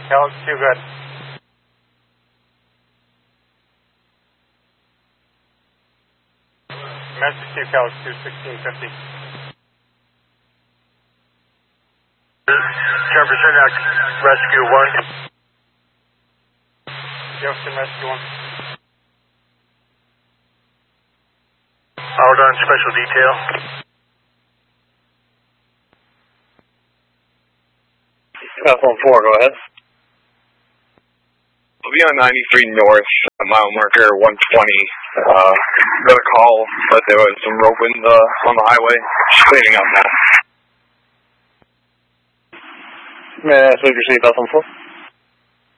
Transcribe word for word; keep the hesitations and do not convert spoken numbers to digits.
Cal two, good. Message two, Cal two, sixteen fifty. Jefferson, Rescue one. Jefferson, Rescue one. Out on special detail. F one four, go ahead. We'll be on ninety-three north, mile marker one twenty. Uh, got a call that there was some rope in the, on the highway. Just cleaning up now. May I ask what you received, F one four?